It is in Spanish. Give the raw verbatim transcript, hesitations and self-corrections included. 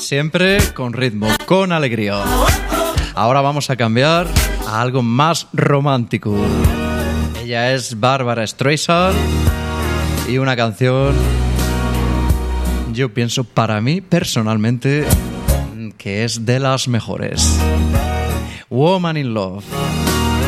Siempre con ritmo, con alegría. Ahora vamos a cambiar a algo más romántico. Ella es Barbara Streisand y una canción, yo pienso para mí personalmente, que es de las mejores. Woman in Love.